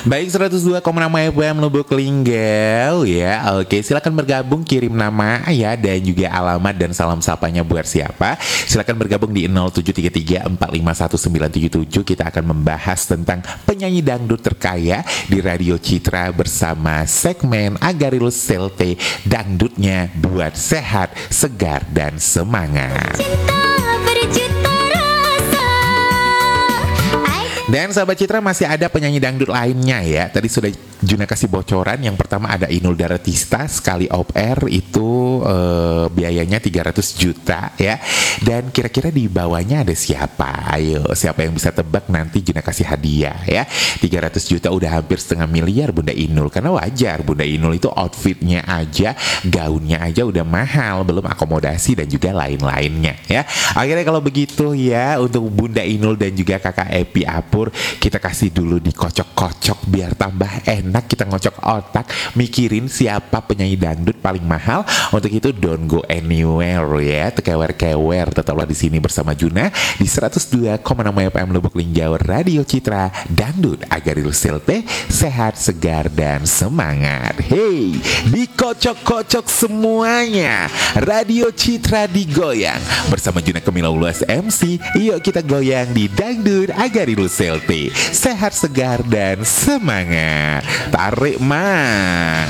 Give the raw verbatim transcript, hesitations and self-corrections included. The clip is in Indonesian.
Baik, seratus dua koma enam F M Lubuk Linggau ya. Oke, silakan bergabung, kirim nama ya dan juga alamat dan salam sapanya buat siapa. Silakan bergabung di nol tujuh tiga tiga empat lima satu sembilan tujuh tujuh. Kita akan membahas tentang penyanyi dangdut terkaya di Radio Citra bersama segmen Agaril Selte, dangdutnya buat sehat, segar dan semangat. Dan sahabat Citra, masih ada penyanyi dangdut lainnya ya. Tadi sudah Juna kasih bocoran. Yang pertama ada Inul Daratista, sekali off air itu eh, biayanya tiga ratus juta ya. Dan kira-kira di bawahnya ada siapa? Ayo, siapa yang bisa tebak, nanti Juna kasih hadiah ya. tiga ratus juta udah hampir setengah miliar Bunda Inul. Karena wajar, Bunda Inul itu outfitnya aja, gaunnya aja udah mahal, belum akomodasi dan juga lain-lainnya ya. Akhirnya kalau begitu ya, untuk Bunda Inul dan juga Kakak Epi Apur, kita kasih dulu dikocok-kocok biar tambah enak, kita ngocok otak mikirin siapa penyanyi dangdut paling mahal. Untuk itu don't go anywhere ya, tekewer-kewer, tetaplah di sini bersama Juna di seratus dua koma enam F M Lubuk Linggau, Radio Citra, dangdut Agaril Selte, sehat, segar dan semangat. Hey, dikocok-kocok semuanya, Radio Citra digoyang bersama Juna Kemilaulus M C. Yuk kita goyang di dangdut Agaril Selte, sehat, segar dan semangat. Tarik mas.